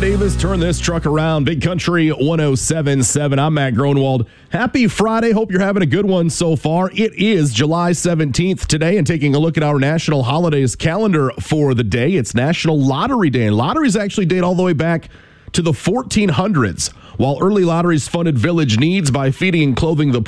Davis, turn this truck around. Big Country 107.7. I'm Matt Gronwald. Happy Friday. Hope you're having a good one so far. It is July 17th today, and taking a look at our national holidays calendar for the day, it's National Lottery Day. And lotteries actually date all the way back to the 1400s. While early lotteries funded village needs by feeding and clothing the